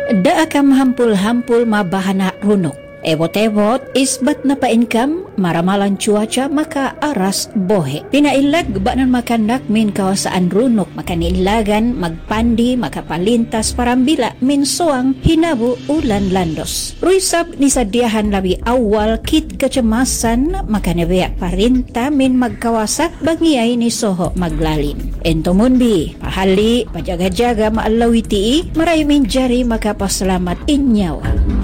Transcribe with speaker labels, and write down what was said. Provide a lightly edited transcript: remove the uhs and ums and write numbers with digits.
Speaker 1: Daa kam hampul-hampul mabahana runok. Ewot-ewot, isbat na pa-income, maramalang cuaca maka aras bohe. Pinailag ba nan makanak min kawasaan runok makanilagan, magpandi, makapalintas parambila min soang hinabu ulan landos. Ruisab ni sadiahan labi awal kit kacemasan makanibeak parinta min magkawasa bangiyay ni soho maglalim. Entomunbi, pahali, pajaga-jaga maalawiti, maray min jari makapasalamat inyaw.